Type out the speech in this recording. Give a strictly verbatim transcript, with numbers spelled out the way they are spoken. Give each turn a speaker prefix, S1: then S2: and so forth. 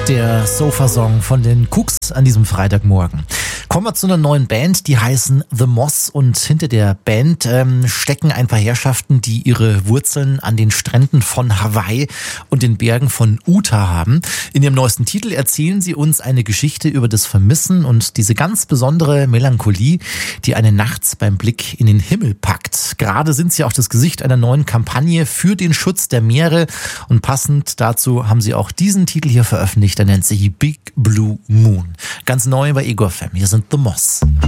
S1: Der Sofa-Song von den Cooks an diesem Freitagmorgen. Kommen wir zu einer neuen Band, die heißen The Moss, und hinter der Band ähm, stecken ein paar Herrschaften, die ihre Wurzeln an den Stränden von Hawaii und den Bergen von Utah haben. In ihrem neuesten Titel erzählen sie uns eine Geschichte über das Vermissen und diese ganz besondere Melancholie, die einen nachts beim Blick in den Himmel packt. Gerade sind sie auch das Gesicht einer neuen Kampagne für den Schutz der Meere, und passend dazu haben sie auch diesen Titel hier veröffentlicht. Der nennt sich Big Blue Moon. Ganz neu bei Ego F M. Hier sind The Moss.